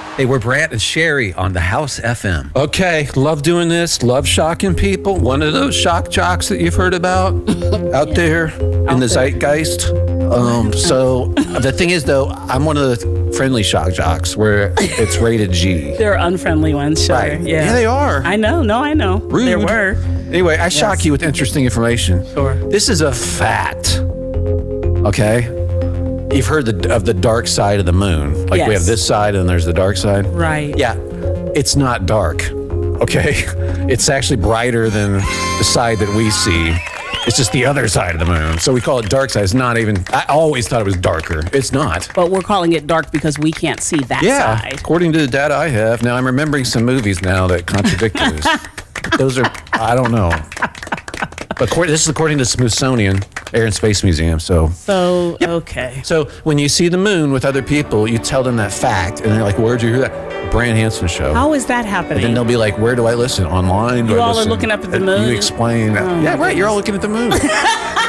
Hey, we're Brant and Sherry on the House FM. Okay, love doing this, love shocking people. One of those shock jocks that you've heard about out there in the zeitgeist. So the thing is, though, I'm one of the friendly shock jocks where it's rated G. There are unfriendly ones, sure. Right. Yeah. Yeah, they are. I know. No, I know. Rude. There were. Anyway, I shock you with interesting information. Sure. This is a fact. Okay? You've heard of the dark side of the moon. Like we have Yes. this side and there's the dark side. Right. Yeah. It's not dark. Okay? It's actually brighter than the side that we see. It's just the other side of the moon. So we call it dark side. It's not even, I always thought it was darker. It's not. But we're calling it dark because we can't see that side. According to the data I have. Now I'm remembering some movies now that contradict this. Those are, I don't know. But this is according to Smithsonian Air and Space Museum. So, Okay. so when you see the moon with other people, you tell them that fact, and they're like, "Where'd you hear that?" Brant Hansen show. How is that And happening? then they'll be like, "Where do I listen? Online? Do You I all are listen?" looking up at the And moon? You explain. Oh, Yeah, my right. You're all looking at the moon.